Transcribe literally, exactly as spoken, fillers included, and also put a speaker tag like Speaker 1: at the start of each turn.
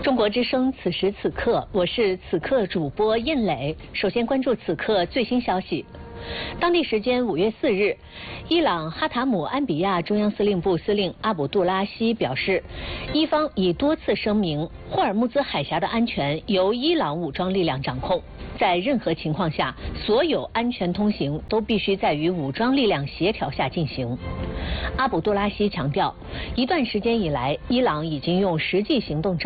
Speaker 1: 中国之声，此时此刻，我是此刻主播印磊。首先关注此刻最新消息。当地时间五月四日，伊朗哈塔姆安比亚中央司令部司令阿卜杜拉希表示，伊方已多次声明，霍尔木兹海峡的安全由伊朗武装力量掌控，在任何情况下，所有安全通行都必须在与武装力量协调下进行。阿卜杜拉希强调，一段时间以来，伊朗已经用实际行动证